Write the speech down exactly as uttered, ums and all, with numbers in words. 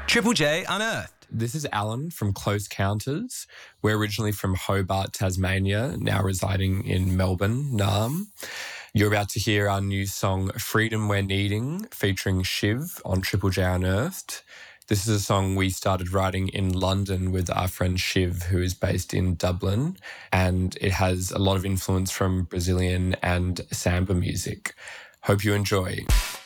Triple J Unearthed. This is Alan from Close Counters. We're originally from Hobart, Tasmania, now residing in Melbourne, Naarm. You're about to hear our new song, Freedom We're Needing, featuring Shiv on Triple J Unearthed. This is a song we started writing in London with our friend Shiv, who is based in Dublin, and it has a lot of influence from Brazilian and samba music. Hope you enjoy.